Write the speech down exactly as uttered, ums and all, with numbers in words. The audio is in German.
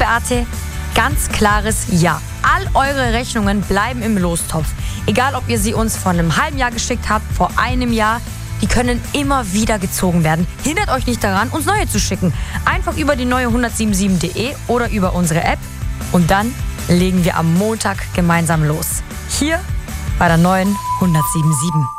Beate, ganz klares Ja. All eure Rechnungen bleiben im Lostopf. Egal, ob ihr sie uns vor einem halben Jahr geschickt habt, vor einem Jahr, die können immer wieder gezogen werden. Hindert euch nicht daran, uns neue zu schicken. Einfach über die neue hundertsiebenundsieben punkt de oder über unsere App. Und dann legen wir am Montag gemeinsam los. Hier bei der neuen hundertsiebenundsieben.